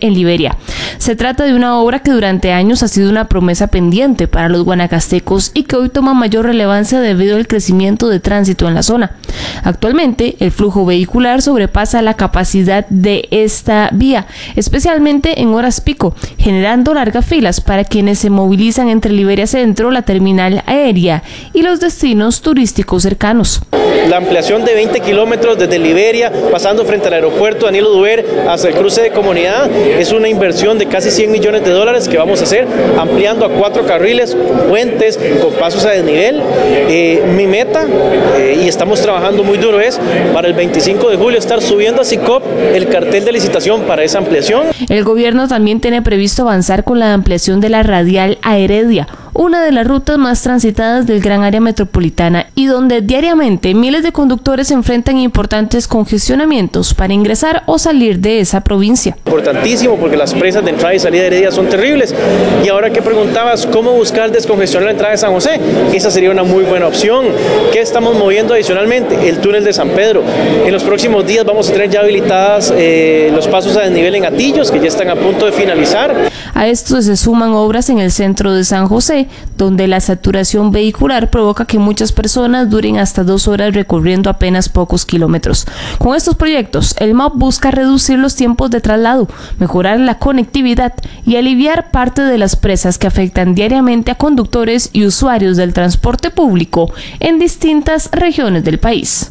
en Liberia. Se trata de una obra que durante años ha sido una promesa pendiente para los guanacastecos y que hoy toma mayor relevancia debido al crecimiento de tránsito en la zona. Actualmente, el flujo vehicular sobrepasa la capacidad de esta vía, especialmente en horas pico, generando largas filas para quienes se movilizan entre Liberia Centro, la terminal aérea y los destinos turísticos cercanos. La ampliación de 20 kilómetros desde Liberia, pasando frente al aeropuerto Danilo Duber hasta el cruce de Comunidad, es una inversión de casi $100 millones que vamos a hacer, ampliando a 4 carriles, con puentes, con pasos a desnivel. Mi meta, y estamos trabajando muy duro, es para el 25 de julio estar subiendo a SICOP el cartel de licitación para esa ampliación. El gobierno también tiene previsto avanzar con la ampliación de la radial a Heredia, una de las rutas más transitadas del gran área metropolitana y donde diariamente miles de conductores enfrentan importantes congestionamientos para ingresar o salir de esa provincia. Importantísimo, porque las presas de entrada y salida de Heredia son terribles. Y ahora que preguntabas cómo buscar descongestionar la entrada de San José, esa sería una muy buena opción. ¿Qué estamos moviendo adicionalmente? El túnel de San Pedro. En los próximos días vamos a tener ya habilitadas los pasos a desnivel en Atillos, que ya están a punto de finalizar. A esto se suman obras en el centro de San José, donde la saturación vehicular provoca que muchas personas duren hasta 2 horas recorriendo apenas pocos kilómetros. Con estos proyectos, el MOP busca reducir los tiempos de traslado, mejorar la conectividad y aliviar parte de las presas que afectan diariamente a conductores y usuarios del transporte público en distintas regiones del país.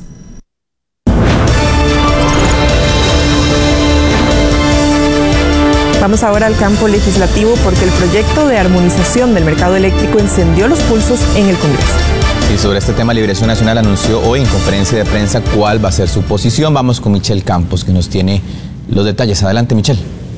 Vamos ahora al campo legislativo porque el proyecto de armonización del mercado eléctrico encendió los pulsos en el Congreso. Y sobre este tema, Liberación Nacional anunció hoy en conferencia de prensa cuál va a ser su posición. Vamos con Michelle Campos, que nos tiene los detalles. Adelante, Michelle.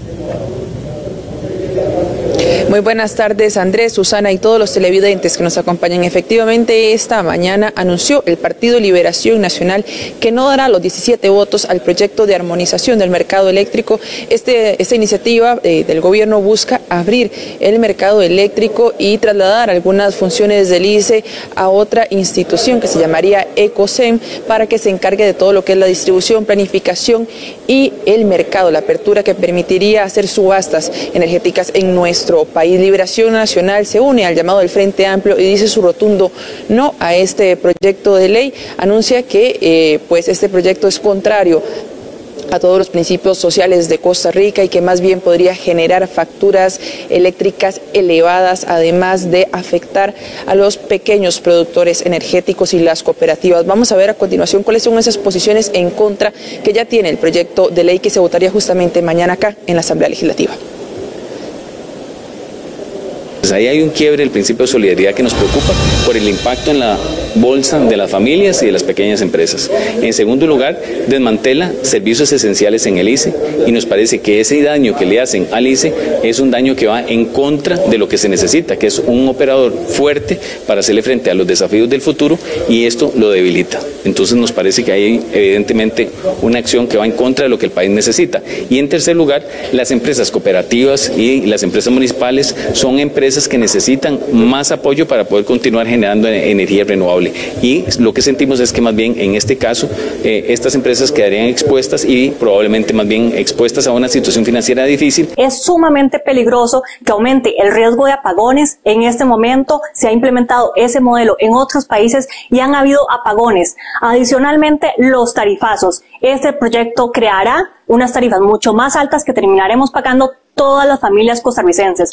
Muy buenas tardes, Andrés, Susana y todos los televidentes que nos acompañan. Efectivamente, esta mañana anunció el Partido Liberación Nacional que no dará los 17 votos al proyecto de armonización del mercado eléctrico. Esta iniciativa del gobierno busca abrir el mercado eléctrico y trasladar algunas funciones del ICE a otra institución que se llamaría Ecosem para que se encargue de todo lo que es la distribución, planificación y el mercado, la apertura que permitiría hacer subastas energéticas en nuestro país. Liberación Nacional se une al llamado del Frente Amplio y dice su rotundo no a este proyecto de ley. Anuncia que pues este proyecto es contrario a todos los principios sociales de Costa Rica y que más bien podría generar facturas eléctricas elevadas, además de afectar a los pequeños productores energéticos y las cooperativas. Vamos a ver a continuación cuáles son esas posiciones en contra que ya tiene el proyecto de ley que se votaría justamente mañana acá en la Asamblea Legislativa. Pues ahí hay un quiebre del principio de solidaridad que nos preocupa por el impacto en la bolsa de las familias y de las pequeñas empresas. En segundo lugar, desmantela servicios esenciales en el ICE y nos parece que ese daño que le hacen al ICE es un daño que va en contra de lo que se necesita, que es un operador fuerte para hacerle frente a los desafíos del futuro, y esto lo debilita. Entonces nos parece que hay evidentemente una acción que va en contra de lo que el país necesita. Y en tercer lugar, las empresas cooperativas y las empresas municipales son empresas que necesitan más apoyo para poder continuar generando energía renovable. Y lo que sentimos es que más bien en este caso estas empresas quedarían expuestas y probablemente más bien expuestas a una situación financiera difícil. Es sumamente peligroso que aumente el riesgo de apagones. En este momento se ha implementado ese modelo en otros países y han habido apagones. Adicionalmente, los tarifazos. Este proyecto creará unas tarifas mucho más altas que terminaremos pagando todas las familias costarricenses.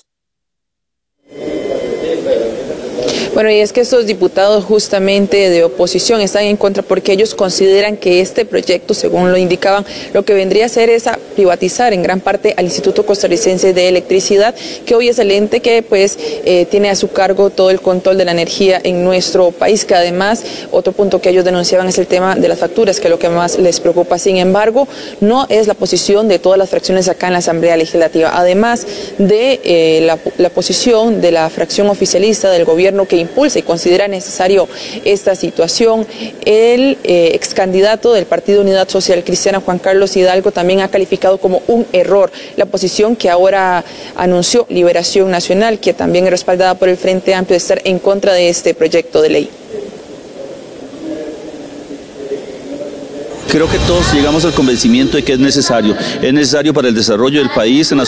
Bueno, y es que estos diputados justamente de oposición están en contra porque ellos consideran que este proyecto, según lo indicaban, lo que vendría a hacer es a privatizar en gran parte al Instituto Costarricense de Electricidad, que hoy es el ente que pues tiene a su cargo todo el control de la energía en nuestro país, que además otro punto que ellos denunciaban es el tema de las facturas, que es lo que más les preocupa. Sin embargo, no es la posición de todas las fracciones acá en la Asamblea Legislativa, además de la posición de la fracción oficialista del gobierno que impulsa y considera necesario esta situación. El ex candidato del Partido Unidad Social Cristiana, Juan Carlos Hidalgo, también ha calificado como un error la posición que ahora anunció Liberación Nacional, que también es respaldada por el Frente Amplio, de estar en contra de este proyecto de ley. Creo que todos llegamos al convencimiento de que es necesario para el desarrollo del país en la